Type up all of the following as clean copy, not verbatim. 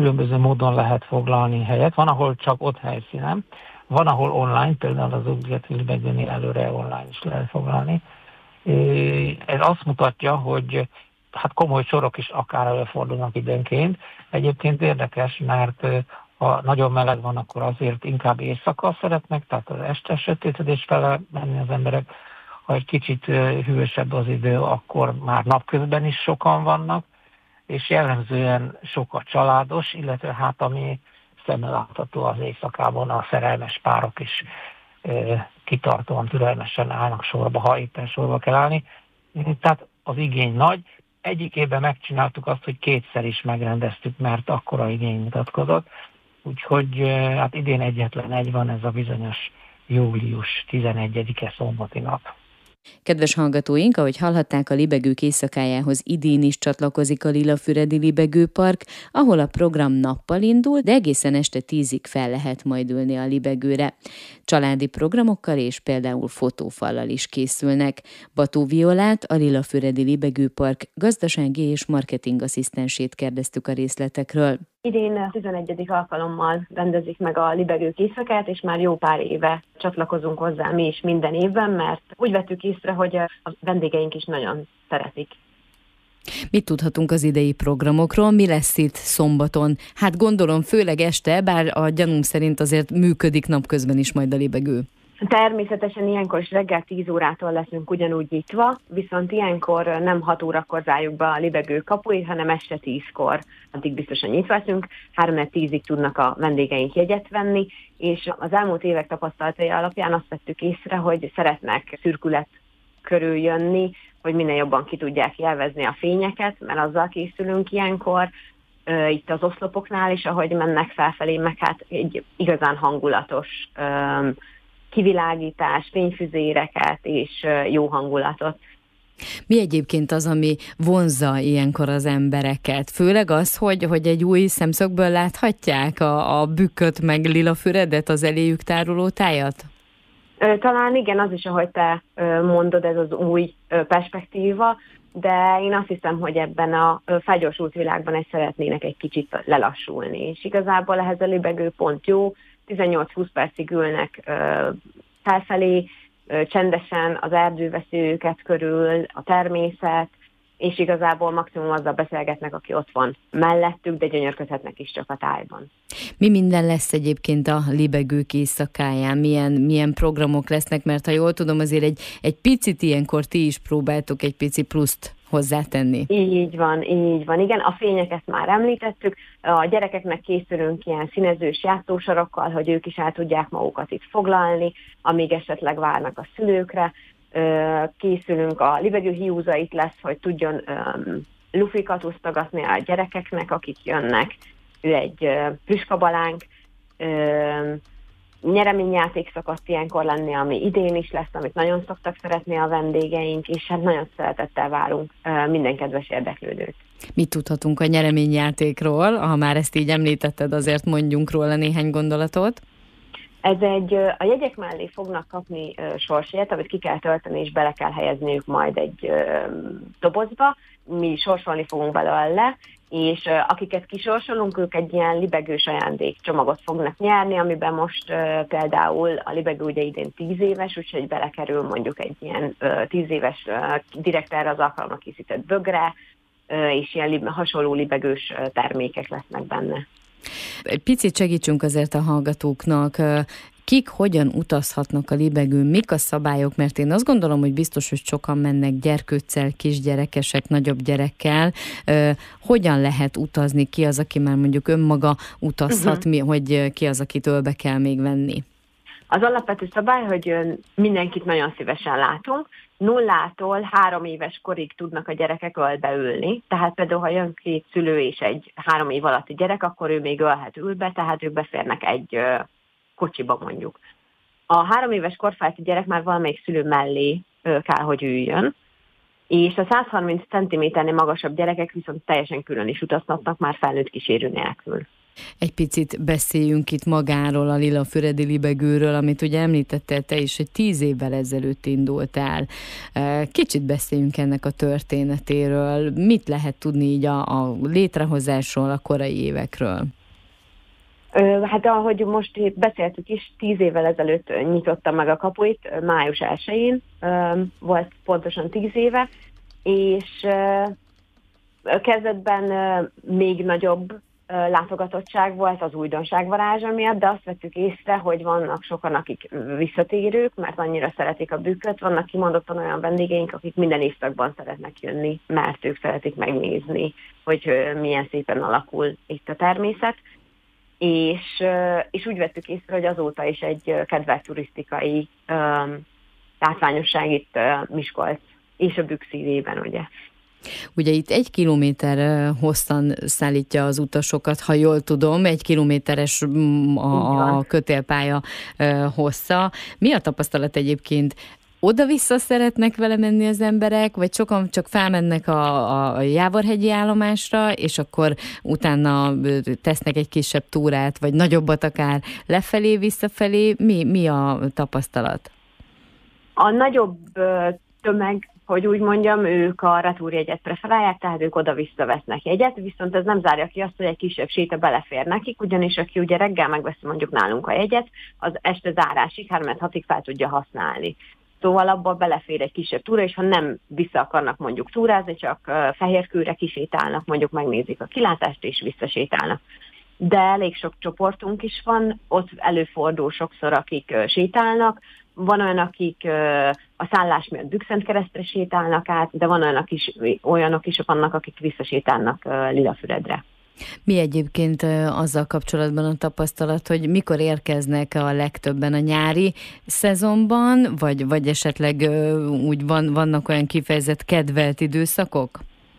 különböző módon lehet foglalni helyet. Van, ahol csak ott helyszínen, van, ahol online, például az Ugligeti Libegőnél előre online is lehet foglalni. Ez azt mutatja, hogy hát komoly sorok is akár előfordulnak időnként. Egyébként érdekes, mert ha nagyon meleg van, akkor azért inkább éjszaka szeretnek, tehát az este sötétedés fele menni az emberek. Ha egy kicsit hűvösebb az idő, akkor már napközben is sokan vannak, és jellemzően sok a családos, illetve hát ami szemmel látható az éjszakában, a szerelmes párok is kitartóan, türelmesen állnak sorba, ha éppen sorba kell állni. Tehát az igény nagy. Egyik évben megcsináltuk azt, hogy kétszer is megrendeztük, mert akkora igény mutatkozott. Úgyhogy hát idén egyetlen egy van, ez a bizonyos július 11-e szombati nap. Kedves hallgatóink, ahogy hallhatták, a Libegők éjszakájához idén is csatlakozik a Lilafüredi Libegőpark, ahol a program nappal indul, de egészen este 10-ig fel lehet majd ülni a libegőre. Családi programokkal és például fotófallal is készülnek. Bató Violát, a Lilafüredi Libegőpark gazdasági és marketing asszisztensét kérdeztük a részletekről. Idén 11. alkalommal rendezik meg a Libegők éjszakát, és már jó pár éve csatlakozunk hozzá mi is minden évben, mert úgy vettük észre, hogy a vendégeink is nagyon szeretik. Mit tudhatunk az idei programokról? Mi lesz itt szombaton? Hát gondolom főleg este, bár a gyanúm szerint azért működik napközben is majd a libegő. Természetesen ilyenkor is reggel 10 órától leszünk ugyanúgy nyitva, viszont ilyenkor nem 6 órakor zárjuk be a libegő kapuit, hanem este 10-kor. Addig biztosan nyitva leszünk, 3-10-ig tudnak a vendégeink jegyet venni, és az elmúlt évek tapasztalatai alapján azt vettük észre, hogy szeretnek szürkület körül jönni, hogy minél jobban ki tudják élvezni a fényeket, mert azzal készülünk ilyenkor, itt az oszlopoknál is, ahogy mennek felfelé, meg hát egy igazán hangulatos kivilágítás, fényfüzéreket és jó hangulatot. Mi egyébként az, ami vonzza ilyenkor az embereket? Főleg az, hogy egy új szemszögből láthatják a bükköt meg Lilafüredet, az eléjük táruló tájat? Talán igen, az is, ahogy te mondod, ez az új perspektíva, de én azt hiszem, hogy ebben a felgyorsult világban szeretnének egy kicsit lelassulni, és igazából ehhez a libegő pont jó, 18-20 percig ülnek felfelé, csendesen az erdő veszi őket körül, a természet, és igazából maximum azzal beszélgetnek, aki ott van mellettük, de gyönyörködhetnek is csak a tájban. Mi minden lesz egyébként a Libegők éjszakáján? Milyen programok lesznek? Mert ha jól tudom, azért egy picit ilyenkor ti is próbáltok egy pici pluszt hozzátenni. Így van. Igen, a fényeket már említettük. A gyerekeknek készülünk ilyen színezős játszósorokkal, hogy ők is el tudják magukat itt foglalni, amíg esetleg várnak a szülőkre. Készülünk, a libegő hiúzait lesz, hogy tudjon lufikat osztogatni a gyerekeknek, akik jönnek. Ő egy plüskabalánk. Nyereményjáték szokott ilyenkor lenni, ami idén is lesz, amit nagyon szoktak szeretni a vendégeink, és hát nagyon szeretettel várunk minden kedves érdeklődőt. Mit tudhatunk a nyereményjátékról? Ha már ezt így említetted, azért mondjunk róla néhány gondolatot. Ez a jegyek mellé fognak kapni sorsjegyet, amit ki kell tölteni, és bele kell helyezniük majd egy dobozba. Mi sorsolni fogunk belőle, és akiket kisorsolunk, ők egy ilyen libegős ajándékcsomagot fognak nyerni, amiben most például a libegő ugye idén 10 éves, úgyhogy belekerül mondjuk egy ilyen 10 éves direkt erre az alkalomra készített bögre, és ilyen hasonló libegős termékek lesznek benne. Egy picit segítsünk azért a hallgatóknak. Kik hogyan utazhatnak a libegőn, mik a szabályok, mert én azt gondolom, hogy biztos, hogy sokan mennek gyerkőccel, kisgyerekesek, nagyobb gyerekkel. Hogyan lehet utazni? Ki az, aki már mondjuk önmaga utazhat, hogy ki az, akit ölbe kell még venni? Az alapvető szabály, hogy mindenkit nagyon szívesen látunk. 0-tól 3 éves korig tudnak a gyerekek ölbe ülni, tehát például, ha jön 2 szülő és egy 3 év alatti gyerek, akkor ő még ölhet ülbe, tehát ők beférnek egy kocsiba mondjuk. A 3 éves korfájti gyerek már valamelyik szülő mellé kell, hogy üljön, és a 130 cm-nél magasabb gyerekek viszont teljesen külön is utazhatnak már felnőtt kísérő nélkül. Egy picit beszéljünk itt magáról, a Lilafüredi Libegőről, amit ugye említettél te is, hogy 10 évvel ezelőtt indultál. Kicsit beszéljünk ennek a történetéről. Mit lehet tudni így a létrehozásról, a korai évekről? Hát ahogy most beszéltük is, 10 évvel ezelőtt nyitottam meg a kapuit, május 1-én, volt pontosan 10 éve, és kezdetben még nagyobb látogatottság volt az újdonság varázsa miatt, de azt vettük észre, hogy vannak sokan, akik visszatérők, mert annyira szeretik a bükköt, vannak kimondottan olyan vendégeink, akik minden évszakban szeretnek jönni, mert ők szeretik megnézni, hogy milyen szépen alakul itt a természet. És úgy vettük észre, hogy azóta is egy kedvelt turisztikai látványosság itt Miskolc és a Bükk szívében, ugye. Ugye itt 1 kilométer hosszan szállítja az utasokat, ha jól tudom, 1 kilométeres a kötélpálya hossza. Mi a tapasztalat egyébként? Oda-vissza szeretnek vele menni az emberek, vagy sokan csak felmennek a Jávorhegyi állomásra, és akkor utána tesznek egy kisebb túrát, vagy nagyobbat akár lefelé, visszafelé? Mi a tapasztalat? A nagyobb tömeg, hogy úgy mondjam, ők a retúrjegyet preferálják, tehát ők oda-vissza vesznek jegyet, viszont ez nem zárja ki azt, hogy egy kisebb séta belefér nekik, ugyanis aki ugye reggel megveszi mondjuk nálunk a jegyet, az este zárásig 3-6-ig fel tudja használni. Szóval abban belefér egy kisebb túra, és ha nem vissza akarnak mondjuk túrázni, csak Fehérkőre kisétálnak, mondjuk megnézik a kilátást, és visszasétálnak. De elég sok csoportunk is van, ott előfordul sokszor, akik sétálnak, van olyan, akik a szállás miatt Bükkszentkeresztre sétálnak át, de van olyanok is vannak, akik visszasétálnak Lilafüredre. Mi egyébként azzal kapcsolatban a tapasztalat, hogy mikor érkeznek a legtöbben a nyári szezonban, vagy esetleg úgy vannak olyan kifejezett kedvelt időszakok?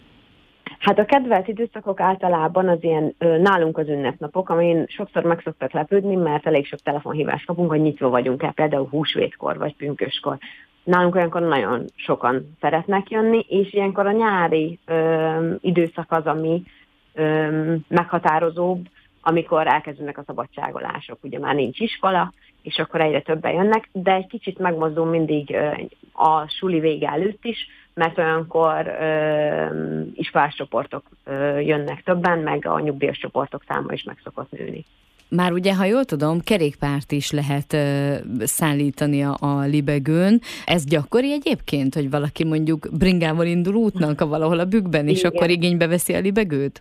Hát a kedvelt időszakok általában az ilyen nálunk az ünnepnapok, amin sokszor meg szoktak lepődni, mert elég sok telefonhívást kapunk, hogy nyitva vagyunk-e, például húsvétkor vagy pünköskor. Nálunk olyankor nagyon sokan szeretnek jönni, és ilyenkor a nyári időszak az, ami meghatározóbb, amikor elkezdődnek a szabadságolások. Ugye már nincs iskola, és akkor egyre többen jönnek, de egy kicsit megmozdul mindig a suli vége előtt is, mert olyankor iskolás csoportok jönnek többen, meg a nyugdíjas csoportok száma is meg szokott nőni. Már ugye, ha jól tudom, kerékpárt is lehet szállítani a Libegőn. Ez gyakori egyébként, hogy valaki mondjuk bringával indul útnak valahol a Bükkben, és akkor igénybe veszi a Libegőt?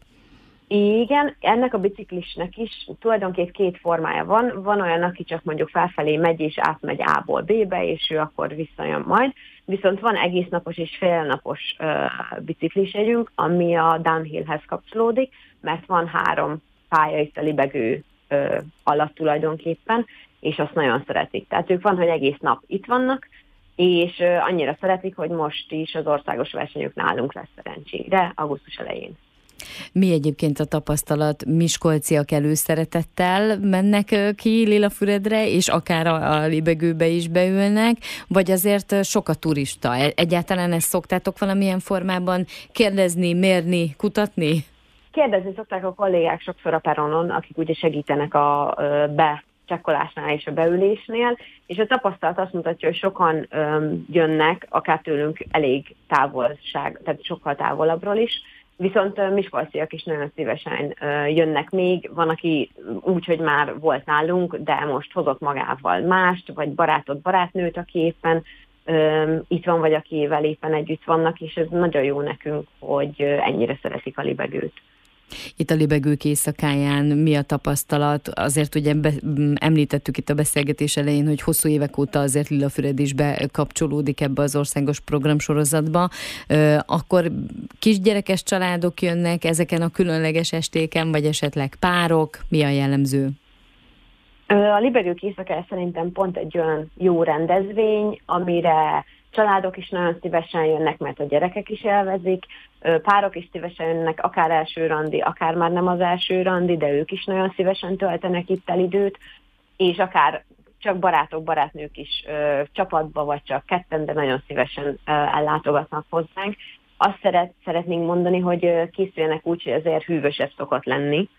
Igen, ennek a biciklisnek is tulajdonképpen 2 formája van. Van olyan, aki csak mondjuk felfelé megy és átmegy A-ból B-be, és ő akkor visszajön majd. Viszont van egésznapos és félnapos biciklisjegyünk, ami a downhillhez kapcsolódik, mert van 3 pálya itt a Libegő alatt tulajdonképpen, és azt nagyon szeretik. Tehát ők van, hogy egész nap itt vannak, és annyira szeretik, hogy most is az országos versenyük nálunk lesz szerencsére, augusztus elején. Mi egyébként a tapasztalat? Miskolciak előszeretettel mennek ki Lilafüredre, és akár a Libegőbe is beülnek, vagy azért sok a turista? Egyáltalán ezt szoktátok valamilyen formában kérdezni, mérni, kutatni? Kérdezni szokták a kollégák sokszor a peronon, akik ugye segítenek a becsekkolásnál és a beülésnél, és a tapasztalat azt mutatja, hogy sokan jönnek, akár tőlünk elég távolság, tehát sokkal távolabbról is, viszont miskolciak is nagyon szívesen jönnek még. Van, aki úgy, hogy már volt nálunk, de most hozott magával mást, vagy barátot, barátnőt, aki éppen itt van, vagy akivel éppen együtt vannak, és ez nagyon jó nekünk, hogy ennyire szeretik a Libegőt. Itt a Libegők éjszakáján mi a tapasztalat? Azért ugye említettük itt a beszélgetés elején, hogy hosszú évek óta azért Lilafüred is bekapcsolódik ebbe az országos programsorozatba. Akkor kisgyerekes családok jönnek ezeken a különleges estéken, vagy esetleg párok? Mi a jellemző? A Libegők éjszakája szerintem pont egy olyan jó rendezvény, amire családok is nagyon szívesen jönnek, mert a gyerekek is élvezik, párok is szívesen jönnek, akár első randi, akár már nem az első randi, de ők is nagyon szívesen töltenek itt el időt, és akár csak barátok, barátnők is csapatba, vagy csak ketten, de nagyon szívesen ellátogatnak hozzánk. Azt szeretnénk mondani, hogy készüljenek úgy, hogy azért hűvösebb szokott lenni,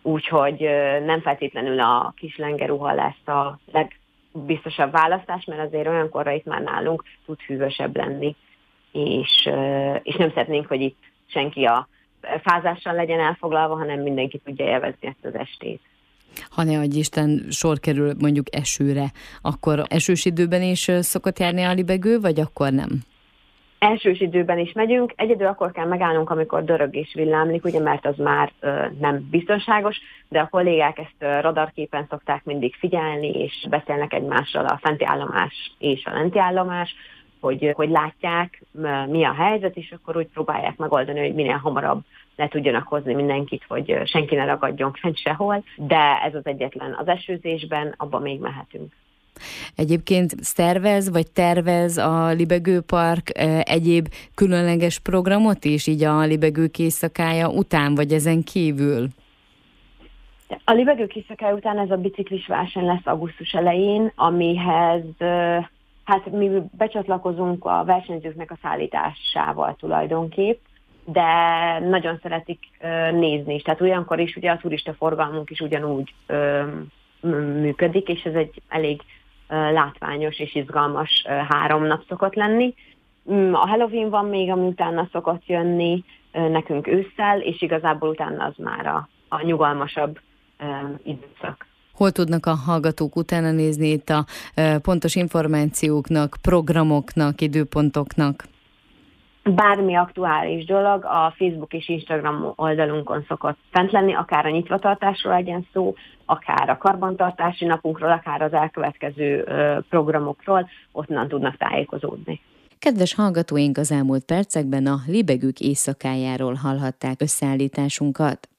úgyhogy nem feltétlenül a kis lengeruha lesz a legbiztosabb választás, mert azért olyankorra itt már nálunk tud hűvösebb lenni, és nem szeretnénk, hogy itt senki a fázással legyen elfoglalva, hanem mindenki tudja élvezni ezt az estét. Ha ne adj Isten sor kerül mondjuk esőre, akkor esős időben is szokott járni a libegő, vagy akkor nem? Elsős időben is megyünk, egyedül akkor kell megállnunk, amikor dörög és villámlik, ugye, mert az már nem biztonságos, de a kollégák ezt radarképen szokták mindig figyelni, és beszélnek egymással a fenti állomás és a lenti állomás, hogy látják, mi a helyzet, és akkor úgy próbálják megoldani, hogy minél hamarabb le tudjanak hozni mindenkit, hogy senki ne ragadjon fent sehol, de ez az egyetlen. Az esőzésben abban még mehetünk. Egyébként tervez a Libegőpark egyéb különleges programot is, így a Libegők éjszakája után, vagy ezen kívül? A Libegők éjszakája után ez a biciklis verseny lesz augusztus elején, amihez hát mi becsatlakozunk a versenyzőknek a szállításával tulajdonképp, de nagyon szeretik nézni is. Tehát olyankor is ugye a turista forgalmunk is ugyanúgy működik, és ez egy elég látványos és izgalmas 3 nap szokott lenni. A Halloween van még, ami utána szokott jönni nekünk ősszel, és igazából utána az már a nyugalmasabb időszak. Hol tudnak a hallgatók utána nézni itt a pontos információknak, programoknak, időpontoknak? Bármi aktuális dolog a Facebook és Instagram oldalunkon szokott fent lenni, akár a nyitvatartásról legyen szó, akár a karbantartási napunkról, akár az elkövetkező programokról, onnan tudnak tájékozódni. Kedves hallgatóink, az elmúlt percekben a Libegők éjszakájáról hallhatták összeállításunkat.